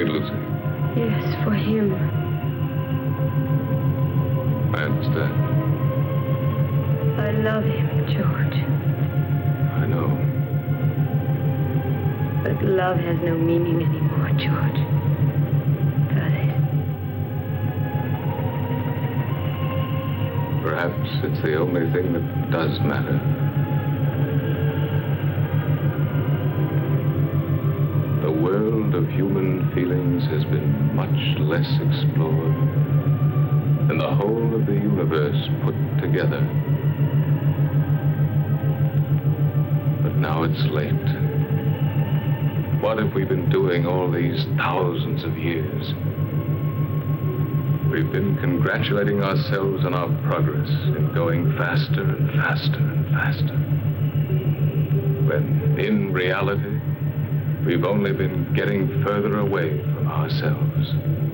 afraid, Lucy. Yes, for him. I understand. I love him, George. I know. But love has no meaning anymore, George. Does it? Perhaps it's the only thing that does matter. The world of human feelings has been much less explored than the whole of the universe put together. But now it's late. What have we been doing all these thousands of years? We've been congratulating ourselves on our progress in going faster and faster and faster. When, in reality, we've only been getting further away from ourselves.